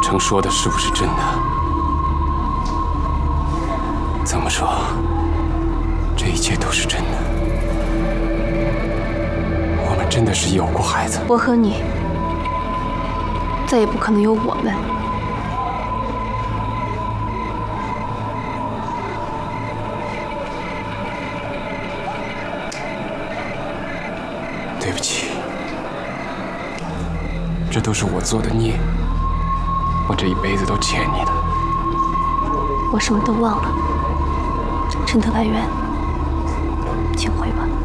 成说的是不是真的？怎么说，这一切都是真的。我们真的是有过孩子。 我和你再也不可能有我们。 对不起，这都是我做的孽，我这一辈子都欠你的。 我什么都忘了，陈特派员，请回吧。